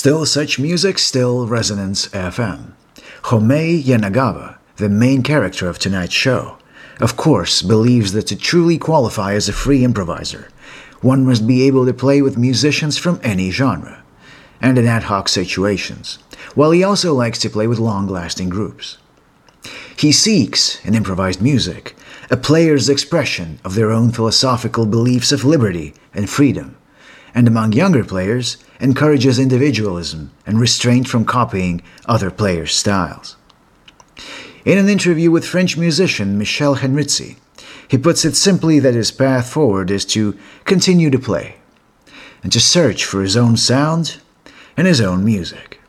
Still such music, still Resonance FM. Homei Yanagawa, the main character of tonight's show, of course believes that to truly qualify as a free improviser, one must be able to play with musicians from any genre, and in ad hoc situations, while he also likes to play with long-lasting groups. He seeks, in improvised music, a player's expression of their own philosophical beliefs of liberty and freedom, and among younger players, encourages individualism and restraint from copying other players' styles. In an interview with French musician Michel Henritzi, he puts it simply that his path forward is to continue to play, and to search for his own sound and his own music.